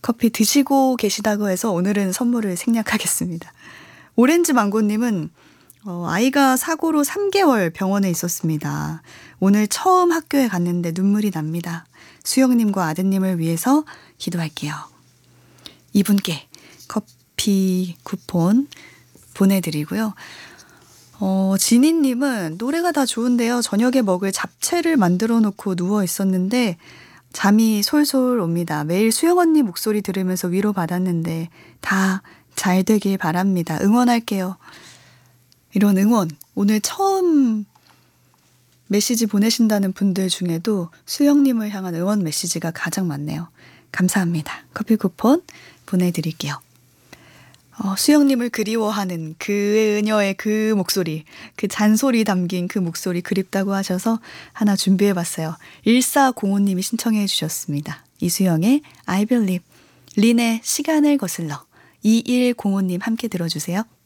커피 드시고 계시다고 해서 오늘은 선물을 생략하겠습니다. 오렌지 망고님은 아이가 사고로 3개월 병원에 있었습니다. 오늘 처음 학교에 갔는데 눈물이 납니다. 수영님과 아드님을 위해서 기도할게요. 이분께 커피 쿠폰 보내드리고요. 지니님은 노래가 다 좋은데요. 저녁에 먹을 잡채를 만들어 놓고 누워 있었는데 잠이 솔솔 옵니다. 매일 수영 언니 목소리 들으면서 위로받았는데 다 잘 되길 바랍니다. 응원할게요. 이런 응원, 오늘 처음 메시지 보내신다는 분들 중에도 수영님을 향한 응원 메시지가 가장 많네요. 감사합니다. 커피 쿠폰 보내드릴게요. 수영님을 그리워하는 그녀의 그 목소리, 그 잔소리 담긴 그 목소리 그립다고 하셔서 하나 준비해봤어요. 1405님이 신청해 주셨습니다. 이수영의 I Believe, 린의 시간을 거슬러, 2105님 함께 들어주세요.